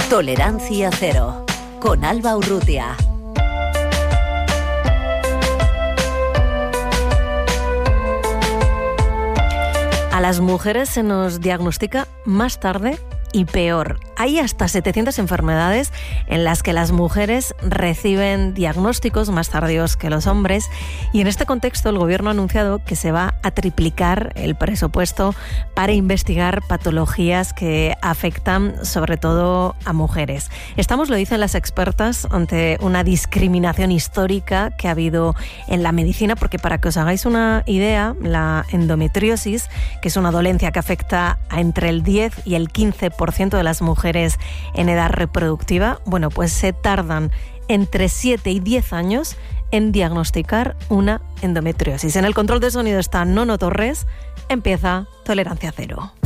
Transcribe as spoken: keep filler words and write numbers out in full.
Tolerancia Cero, con Alba Urrutia. A las mujeres se nos diagnostica más tarde y peor. Hay hasta setecientas enfermedades en las que las mujeres reciben diagnósticos más tardíos que los hombres, y en este contexto el Gobierno ha anunciado que se va a triplicar el presupuesto para investigar patologías que afectan sobre todo a mujeres. Estamos, lo dicen las expertas, ante una discriminación histórica que ha habido en la medicina, porque para que os hagáis una idea, la endometriosis, que es una dolencia que afecta a entre el diez y el quince por ciento de las mujeres en edad reproductiva, bueno, pues se tardan entre siete y diez años en diagnosticar una endometriosis. En el control de sonido está Nono Torres. Empieza Tolerancia Cero.